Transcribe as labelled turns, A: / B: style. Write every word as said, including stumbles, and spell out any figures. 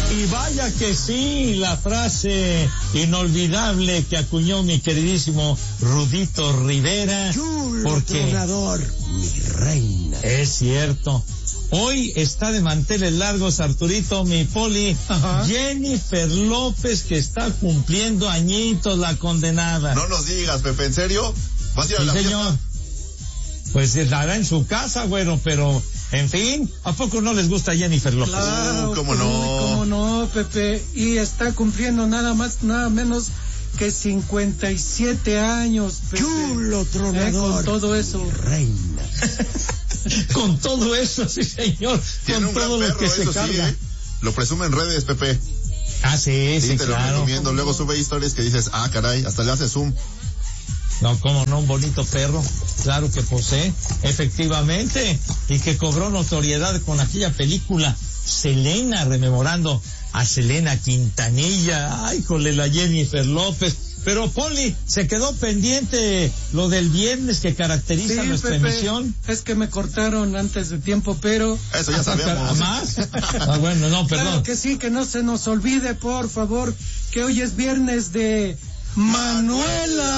A: Y vaya que sí, la frase inolvidable que acuñó mi queridísimo Rudito Rivera.
B: Chulo
A: porque
B: tronador, mi reina.
A: Es cierto. Hoy está de manteles largos, Arturito, mi Poli. Ajá. Jennifer López, que está cumpliendo añitos, la condenada.
C: No nos digas, Pepe, ¿en serio? ¿Vas a ir a
A: Sí,
C: la
A: señor.
C: fiesta?
A: Pues estará en su casa, bueno, pero, en fin, ¿a poco no les gusta Jennifer López?
D: Claro,
C: Uh, ¿cómo no?
D: ¿Cómo no, Pepe? Y está cumpliendo nada más, nada menos que cincuenta y siete años, Pepe.
B: Chulo tronador,
D: eh, con todo eso.
B: mi reina.
A: Con todo eso, sí, señor.
C: Tiene
A: Con
C: un gran
A: todo lo
C: perro,
A: que se
C: eso sí,
A: carga.
C: ¿eh? Lo presume en redes, Pepe.
A: Ah, sí,
C: Sí,
A: sí,
C: te lo
A: claro.
C: recomiendo. Luego sube historias que dices, ah, caray, hasta le hace zoom.
A: No, cómo no, un bonito perro, claro que posee, efectivamente, y que cobró notoriedad con aquella película Selena, rememorando a Selena Quintanilla. Ay, jole, la Jennifer López. Pero, Poli, se quedó pendiente lo del viernes que caracteriza
D: Sí,
A: nuestra
D: Pepe,
A: emisión.
D: es que me cortaron antes de tiempo, pero...
C: Eso ya sabemos.
A: ¿Más? Ah, bueno, no, perdón.
D: Claro que sí, que no se nos olvide, por favor, que hoy es viernes de Manuela.